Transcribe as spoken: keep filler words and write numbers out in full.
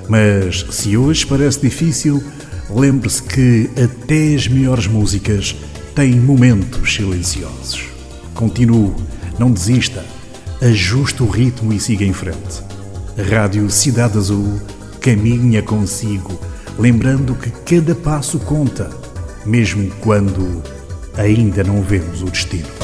Mas se hoje parece difícil, lembre-se que até as melhores músicas têm momentos silenciosos. Continue, não desista, ajuste o ritmo e siga em frente. A Rádio Cidade Azul caminha consigo, lembrando que cada passo conta, mesmo quando ainda não vemos o destino.